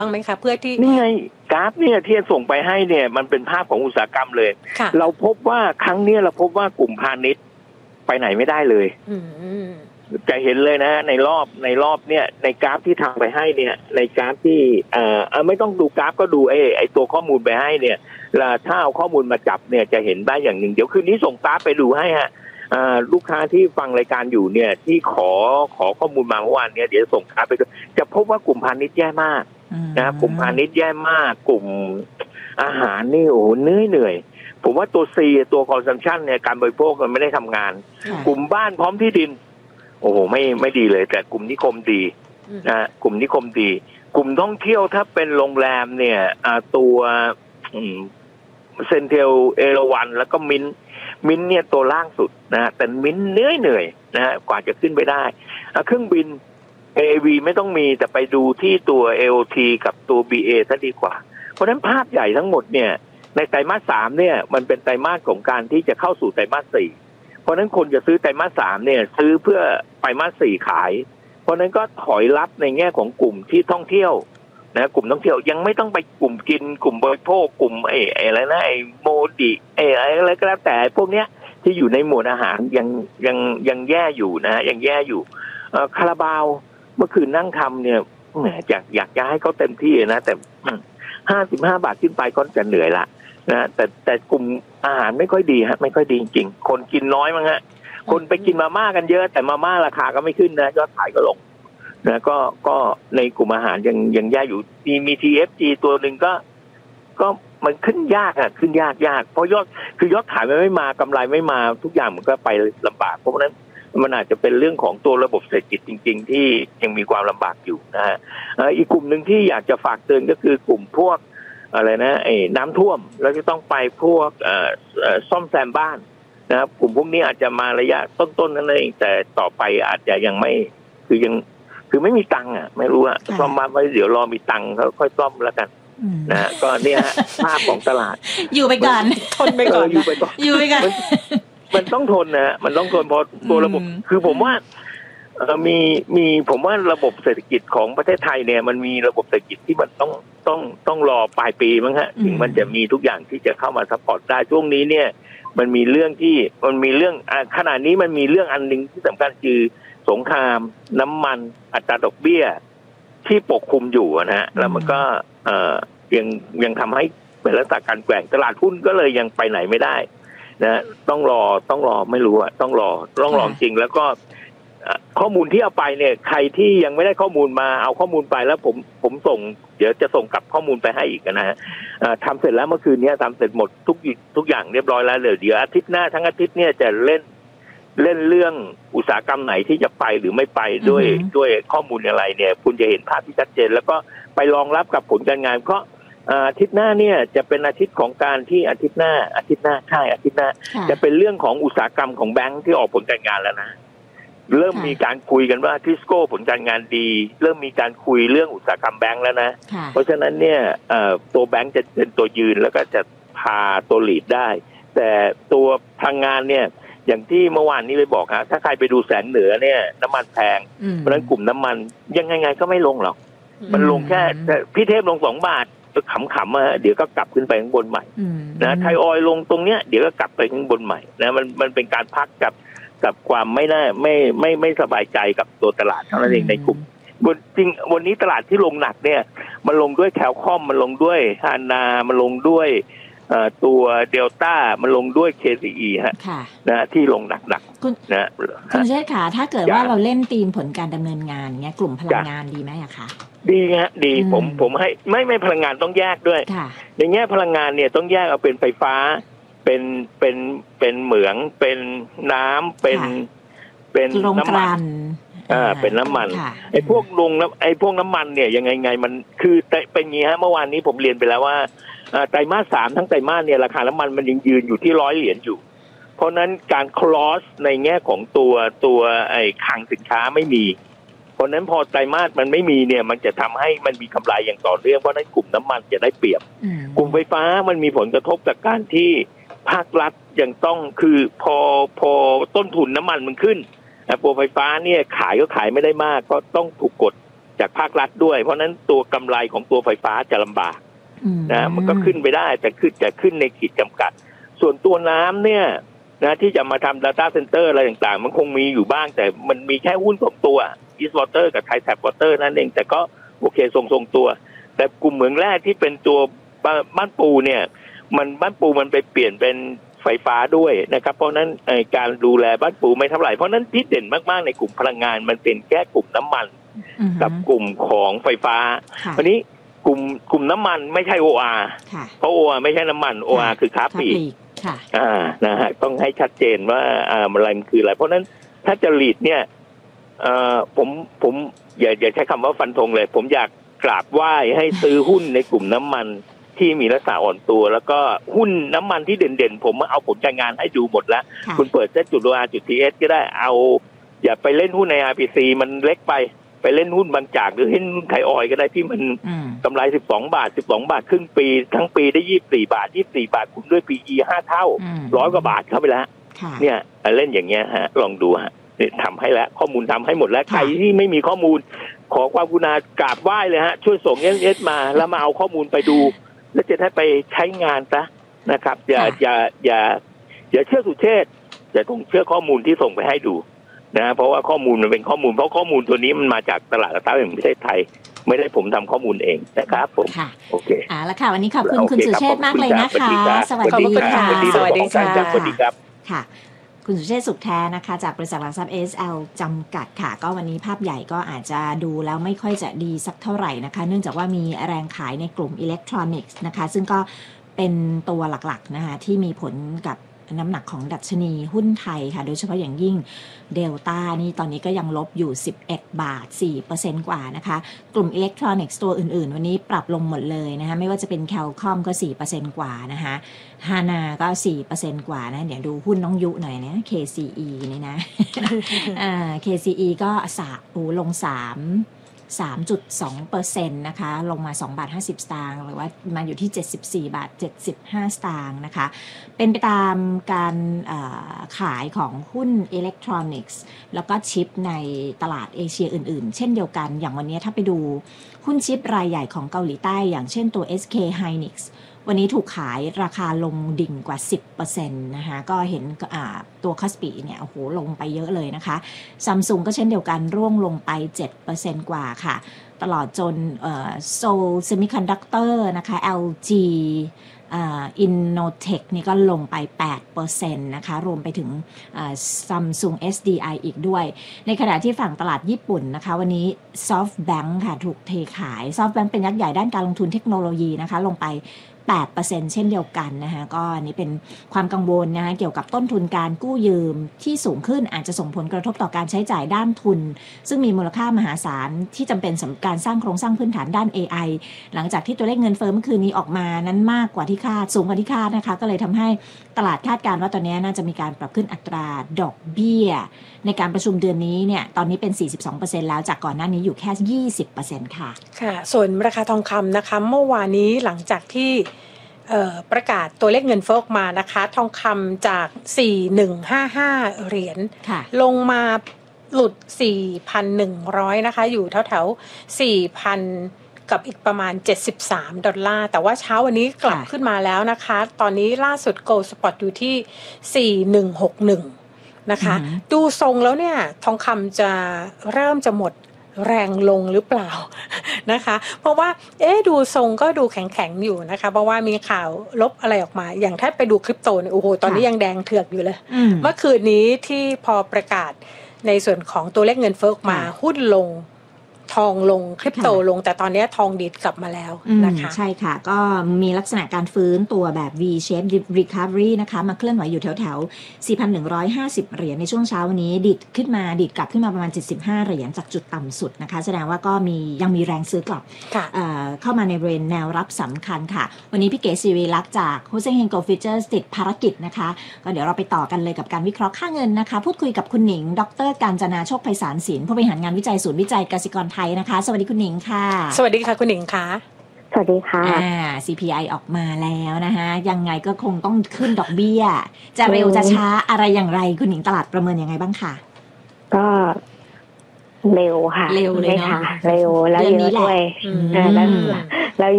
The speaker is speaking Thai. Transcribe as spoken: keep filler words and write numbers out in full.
บ้างไหมคะเพื่อที่นี่ไงกราฟเนี่ยที่ส่งไปให้เนี่ยมันเป็นภาพของอุตสาหกรรมเลยเราพบว่าครั้งนี้เราพบว่ากลุ่มพาณิชย์ไปไหนไม่ได้เลยจะเห็นเลยนะในรอบในรอบเนี่ยในกราฟที่ทำไปให้เนี่ยในกราฟที่เอ่อไม่ต้องดูกราฟก็ดูไอ้ไอ้ตัวข้อมูลไปให้เนี่ยถ้าเอาข้อมูลมาจับเนี่ยจะเห็นได้อย่างหนึ่งเดี๋ยวคืนนี้ส่งกราฟไปดูให้ฮะลูกค้าที่ฟังรายการอยู่เนี่ยที่ขอขอข้อมูลมาเมื่อวานเนี่ยเดี๋ยวส่งกราฟไปดูจะพบว่ากลุ่มพาณิชย์แย่มากนะกลุ่มพาณิชย์แย่มากกลุ่มอาหารนี่โอ้เหนื่อยเหนื่อยผมว่าตัว C ตัวคอนซัมชันเนี่ยการบริโภคมันไม่ได้ทำงานกลุ่มบ้านพร้อมที่ดินโอ้โหไม่ไม่ดีเลยแต่กลุ่มนิคมดีนะกลุ่มนิคมดีกลุ่มท่องเที่ยวถ้าเป็นโรงแรมเนี่ยตัวเซนเทลเอราวัณแล้วก็มินมินเนี่ยตัวล่างสุดนะแต่มินเหนื่อยเหนื่อยนะฮะกว่าจะขึ้นไปได้เครื่องบิน เอ วี ไม่ต้องมีแต่ไปดูที่ตัว เอ โอ ที กับตัว บี เอ ซะดีกว่าเพราะฉะนั้นภาพใหญ่ทั้งหมดเนี่ยในไตรมาสสามเนี่ยมันเป็นไตรมาสของการที่จะเข้าสู่ไตรมาสสี่เพราะฉะนั้นคนจะซื้อไตรมาสสามเนี่ยซื้อเพื่อไตรมาสสี่ขายเพราะฉะนั้นก็ถอยรับในแง่ของกลุ่มที่ท่องเที่ยวนะกลุ่มท่องเที่ยวยังไม่ต้องไปกลุ่มกินกลุ่มบริโภคกลุ่มไอ้อะไรนะไอ้โมดิไอ้อะไรก็แล้วแต่พวกเนี้ยที่อยู่ในหมวดอาหารยังยังยังแย่อยู่นะยังแย่อยู่เอ่อคาราบาวเมื่อคืนนั่งทำเนี่ยแหมอยากอยากจะให้เขาเต็มที่นะแต่ห้าสิบห้าบาทขึ้นไปก็จะเหนื่อยละนะแต่แต่กลุ่มอาหารไม่ค่อยดีฮะไม่ค่อยดีจริงๆคนกินน้อยมั้งฮะคนไปกินมาม่ากันเยอะแต่มาม่าราคาก็ไม่ขึ้นนะยอดขายก็ลงนะก็ก็ในกลุ่มอาหารยังยังแย่อยู่มีมี ที เอฟ จี ตัวหนึ่งก็ก็มันขึ้นยากอ่ะขึ้นยากยากเพราะยอดคือยอดขายมันไม่มากำไรไม่มาทุกอย่างมันก็ไปลำบากเพราะฉะนั้นมันอาจจะเป็นเรื่องของตัวระบบเศรษฐกิจจริงๆที่ยังมีความลำบากอยู่นะฮะอีกกลุ่มหนึ่งที่อยากจะฝากเตือนก็คือกลุ่มพวกอะไรนะไอ้น้ำท่วมแล้วจะต้องไปพวกเอ่อซ่อมแซมบ้านนะครับกลุ่มพวกนี้อาจจะมาระยะต้นๆนั่นเองแต่ต่อไปอาจจะยังไม่คือยังคือไม่มีตังค์อ่ะไม่รู้อ่ะซ่อมบ้านไว้เดี๋ยวรอมีตังค์เขาค่อยซ่อมแล้วกันนะก็เนี่ยภาพของตลาดอยู่ไปก่อนทนไปก่อนอยู่ไปก่อนอยู่ไปก่อนมันต้องทนนะมันต้องทนเพราะตัวระบบคือผมว่ามีมีผมว่าระบบเศรษฐกิจของประเทศไทยเนี่ยมันมีระบบเศรษฐกิจที่มันต้องต้องต้องรอปลายปีมั้งฮะถึงมันจะมีทุกอย่างที่จะเข้ามาซัพพอร์ตได้ช่วงนี้เนี่ยมันมีเรื่องที่มันมีเรื่องขณะนี้มันมีเรื่องอันนึงที่สำคัญคือสงครามน้ำมันอัตราดอกเบี้ยที่ปกคลุมอยู่นะฮะแล้วมันก็เอ่อยังยังทำให้เป็นลักษณะการแกว่งตลาดหุ้นก็เลยยังไปไหนไม่ได้นะต้องรอต้องรอไม่รู้อะต้องรอต้องรอจริงแล้วก็ข้อมูลที่เอาไปเนี่ยใครที่ยังไม่ได้ข้อมูลมาเอาข้อมูลไปแล้วผมผมส่งเดี๋ยวจะส่งกลับข้อมูลไปให้อีกนะฮะทำเสร็จแล้วเมื่อคืนนี้ทำเสร็จหมดทุกทุกอย่างเรียบร้อยแล้วเลยเดี๋ยวอาทิตย์หน้าทั้งอาทิตย์เนี่ยจะเล่นเล่นเรื่องอุตสาหกรรมไหนที่จะไปหรือไม่ไปด้วยด้วยข้อมูลอะไรเนี่ยคุณจะเห็นภาพที่ชัดเจนแล้วก็ไปรองรับกับผลการงานเพราะอาทิตย์หน้าเนี่ยจะเป็นอาทิตย์ของการที่อาทิตย์หน้าอาทิตย์หน้าใช่อาทิตย์หน้าจะเป็นเรื่องของอุตสาหกรรมของแบงค์ที่ออกผลการงานแล้วนะเริ่มมีการคุยกันว่าทิสโก้ผลการงานดีเริ่มมีการคุยเรื่องอุตสาหกรรมแบงค์แล้วนะเพราะฉะนั้นเนี่ยตัวแบงค์จะเป็นตัวยืนแล้วก็จะพาตัวลีดได้แต่ตัวพลังงานเนี่ยอย่างที่เมื่อวานนี้ไปบอกฮะถ้าใครไปดูแสงเหนือเนี่ยน้ำมันแพงเพราะฉะนั้นกลุ่มน้ำมันยังไงๆก็ไม่ลงหรอกมันลงแค่พี่เทพลงสองบาทขำๆมาเดี๋ยวก็กลับขึ้นไปข้างบนใหม่นะไทยออยลงตรงเนี้ยเดี๋ยวก็กลับไปข้างบนใหม่นะมันมันเป็นการพักกับกับความไม่น่าไม่ไม่ไม่สบายใจกับตัวตลาดเท่านั้นเองในกลุ่มวันจริงวันนี้ตลาดที่ลงหนักเนี่ยมันลงด้วยแคลคอมมันลงด้วยฮานามันลงด้วยตัวเดลต้ามันลงด้วย เค ซี อี ฮะนะที่ลงหนักๆนะคุณเชษฐ์คะถ้าเกิดว่าเราเล่นธีมผลการดำเนินงานเงี้ยกลุ่มพลังงานดีไหมอะคะดีฮะดีผมผมให้ไม่ไม่พลังงานต้องแยกด้วยในแง่พลังงานเนี่ยต้องแยกเอาเป็นไฟฟ้าเป็นเป็นเป็นเหมืองเป็นน้ำเป็นเป็นน้ำมันอ่าเป็นน้ำมันไอ้พวกลงน้ำไอ้พวกน้ำมันเนี่ยยังไงไงมันคือเป็นงี้ฮะเมื่อวานนี้ผมเรียนไปแล้วว่าไตรมาสสามทั้งไตรมาสเนี่ยราคาน้ำมันมันยังยืนอยู่ที่ร้อยเหรียญอยู่เพราะนั้นการคลอสในแง่ของตัวตัวไอ้คลังสินค้าไม่มีเพราะนั้นพอไตรมาสมันไม่มีเนี่ยมันจะทำให้มันมีกำไรอย่างต่อเนื่องเพราะนั้นกลุ่มน้ำมันจะได้เปรียบกลุ่มไฟฟ้ามันมีผลกระทบจากการที่ภาครัฐยังต้องคือพอพอต้นทุนน้ำมันมันขึ้นตัวไฟฟ้าเนี่ยขายก็ขายไม่ได้มากก็ต้องถูกกดจากภาครัฐด้วยเพราะนั้นตัวกำไรของตัวไฟฟ้าจะลำบากนะมันก็ขึ้นไปได้แต่ขึ้นจะขึ้นในขีดจำกัดส่วนตัวน้ำเนี่ยนะที่จะมาทำ data center อะไรต่างๆมันคงมีอยู่บ้างแต่มันมีแค่หุ้นสองตัว East Water กับ Thai Tap Water นั่นเองแต่ก็โอเคทรงๆตัวแต่กลุ่มเหมืองแร่ที่เป็นตัวบ้านปูเนี่ยมันบ้านปูมันไปเปลี่ยนเป็นไฟฟ้าด้วยนะครับเพราะนั้นการดูแลบ้านปูไม่เท่าไหร่เพราะนั้นที่เด่นมากๆในกลุ่มพลังงานมันเป็นแค่กลุ่มน้ำมันกับกลุ่มของไฟฟ้าวันนี้กลุ่มกลุ่มน้ำมันไม่ใช่ โอ อาร์ เพราะ โอ อาร์ ไม่ใช่น้ำมัน โอ อาร์ คือค้าปลีกอ่านะฮะต้องให้ชัดเจนว่าอ่าอะไรมันคืออะไรเพราะนั้นถ้าจะลีดเนี่ยเอ่อผมผมอย่าอย่าใช้คำว่าฟันธงเลยผมอยากกราบไหว้ให้ซื้อหุ้นในกลุ่มน้ำมันที่มีลักษณะอ่อนตัวแล้วก็หุ้นน้ำมันที่เด่นๆผมเอาผลการงานให้ดูหมดแล้วคุณเปิดเซ็ตจุด โอ อาร์ จุด ที เอส ก็ได้เอาอย่าไปเล่นหุ้นใน อาร์ พี ซี มันเล็กไปไปเล่นหุ้นบางจากหรือเล่นหุ้นไทยออยล์ก็ได้ที่มันกำไรสิบสองบาทสิบสองบาทครึ่งปีทั้งปีได้ยี่สิบสี่บาทยี่สิบสี่บาทคุณด้วย พี อี ห้าเท่าร้อยกว่าบาทเข้าไปแล้วเนี่ยเล่นอย่างเงี้ยฮะลองดูฮะทำให้แล้วข้อมูลทำให้หมดแล้วใครที่ไม่มีข้อมูลขอความกรุณากราบไหว้เลยฮะช่วยส่ง เอส เอส มาแล้วมาเอาข้อมูลไปดูแล้วจะได้ไปใช้งานซะนะครับอย่าอย่าอย่าอย่าเชื่อสุเทพอย่าต้องเชื่อข้อมูลที่ส่งไปให้ดูนะเพราะว่าข้อมูลมันเป็นข้อมูลเพราะข้อมูลตัวนี้มันมาจากตลาดหลักทรัพย์แห่งประเทศไทยไม่ได้ผมทำข้อมูลเองนะครับผมโอเคอ่าแล้วค่ะวันนี้ขอบคุณคุณสุเชษฐ์มากเลยนะคะสวัสดีค่ะสวัสดีค่ะสวัสดีครับค่ะคุณสุเชษฐ์สุขแท้นะคะจากบริษัทหลักทรัพย์ เอ เอส แอล จำกัดค่ะก็วันนี้ภาพใหญ่ก็อาจจะดูแล้วไม่ค่อยจะดีสักเท่าไหร่นะคะเนื่องจากว่ามีแรงขายในกลุ่มอิเล็กทรอนิกส์นะคะซึ่งก็เป็นตัวหลักๆนะคะที่มีผลกับน้ำหนักของดัชนีหุ้นไทยค่ะโดยเฉพาะอย่างยิ่งเดลต้านี่ตอนนี้ก็ยังลบอยู่สิบเอ็ดบาท สี่เปอร์เซ็นต์ กว่านะคะกลุ่มอิเล็กทรอนิกส์ตัวอื่นๆวันนี้ปรับลงหมดเลยนะคะไม่ว่าจะเป็นแคลคอมก็ สี่เปอร์เซ็นต์ กว่านะคะฮานาก็ สี่เปอร์เซ็นต์ กว่านะเดี๋ยวดูหุ้นน้องยุหน่อยนะ เค ซี อี นี่นะ อ่า เค ซี อี ก็สะอูลงสาม สามจุดสองเปอร์เซ็นต์ นะคะลงมาสองบาทห้าสิบสตางค์หรือว่ามาอยู่ที่เจ็ดสิบสี่บาทเจ็ดสิบห้าสตางค์นะคะเป็นไปตามการขายของหุ้นอิเล็กทรอนิกส์แล้วก็ชิปในตลาดเอเชียอื่นๆเช่นเดียวกันอย่างวันนี้ถ้าไปดูหุ้นชิปรายใหญ่ของเกาหลีใต้อย่างเช่นตัว เอส เค Hynix วันนี้ถูกขายราคาลงดิ่งกว่า สิบเปอร์เซ็นต์ นะคะก็เห็นตัวคอสปีเนี่ยโอ้โหลงไปเยอะเลยนะคะ Samsung ก็เช่นเดียวกันร่วงลงไป เจ็ดเปอร์เซ็นต์ กว่าค่ะตลอดจนเอ่อ Seoul Semiconductor นะคะ แอล จี อ่า Innotech นี่ก็ลงไป แปดเปอร์เซ็นต์ นะคะรวมไปถึง Samsung เอส ดี ไอ อีกด้วยในขณะที่ฝั่งตลาดญี่ปุ่นนะคะวันนี้ SoftBank ค่ะถูกเทขาย SoftBank เป็นยักษ์ใหญ่ด้านการลงทุนเทคโนโลยีนะคะลงไปแปดเปอร์เซ็นต์ เช่นเดียวกันนะคะก็นี่เป็นความกังวลนะคะเกี่ยวกับต้นทุนการกู้ยืมที่สูงขึ้นอาจจะส่งผลกระทบต่อการใช้จ่ายด้านทุนซึ่งมีมูลค่ามหาศาลที่จำเป็นสำหรับการสร้างโครงสร้างพื้นฐานด้าน เอ ไอ หลังจากที่ตัวเลขเงินเฟ้อเมื่อคืนนี้ออกมานั้นมากกว่าที่คาดสูงกว่าที่คาดนะคะก็เลยทำให้ตลาดคาดการณ์ว่าตอนนี้น่าจะมีการปรับขึ้นอัตราดอกเบี้ยในการประชุมเดือนนี้เนี่ยตอนนี้เป็น สี่สิบสองเปอร์เซ็นต์ แล้วจากก่อนหน้านี้อยู่แค่ ยี่สิบเปอร์เซ็นต์ ค่ะค่ะส่วนราคาทองคำนะคะเมื่อวานนี้หลังจากที่ประกาศตัวเลขเงินเฟ้อออกมานะคะทองคำจาก สี่พันหนึ่งร้อยห้าสิบห้า เหรียญลงมาหลุด สี่พันหนึ่งร้อย นะคะอยู่แถวๆ สี่พัน กับอีกประมาณเจ็ดสิบสามดอลลาร์แต่ว่าเช้าวันนี้กลับขึ้นมาแล้วนะคะตอนนี้ล่าสุด Gold Spot อยู่ที่ สี่พันหนึ่งร้อยหกสิบเอ็ด นะคะดูทรงแล้วเนี่ยทองคำจะเริ่มจะหมดแรงลงหรือเปล่านะคะเพราะว่าเอ๊ะดูทรงก็ดูแข็งๆอยู่นะคะเพราะว่ามีข่าวลบอะไรออกมาอย่างถ้าไปดูคริปโตเนี่ยโอ้โหตอนนี้ยังแดงเถือกอยู่เลยเมื่อคืนนี้ที่พอประกาศในส่วนของตัวเลขเงินเฟ้อออกมาหุ้นลงทองลงคริปโตลงแต่ตอนนี้ทองดีดกลับมาแล้วนะคะใช่ค่ะก็มีลักษณะการฟื้นตัวแบบ V shape recovery นะคะมาเคลื่อนไหวอยู่แถวๆ สี่พันหนึ่งร้อยห้าสิบ เหรียญในช่วงเช้าวันนี้ดิดขึ้นมาดิดกลับขึ้นมาประมาณเจ็ดสิบห้าเหรียญจากจุดต่ำสุดนะคะแสดงว่าก็มียังมีแรงซื้อกลับเข้ามาในบริเวณแนวรับสำคัญค่ะวันนี้พี่เก๋ศิริลักษณ์จาก Hoseng Hengo Futures ติดภารกิจนะคะก็เดี๋ยวเราไปต่อกันเลยกับการวิเคราะห์ค่าเงินนะคะพูดคุยกับคุณหนิงดร.กาญจนาโชคไพศาลศิลป์ผู้บริหารงานวิจัยศูนย์วิจัยกสิกรไทยนะคะสวัสดีคุณหนิงค่ะสวัสดีค่ะคุณหนิงค่ะสวัสดีค่ะอ่า ซี พี ไอ ออกมาแล้วนะคะยังไงก็คงต้องขึ้นดอกเบี้ยจะเร็วจะช้าอะไรอย่างไรคุณหนิงตลาดประเมินยังไงบ้างค่ะก็เร็วค่ะเร็วเลยเนาะเร็วแล้วเยอะด้วยแล้ว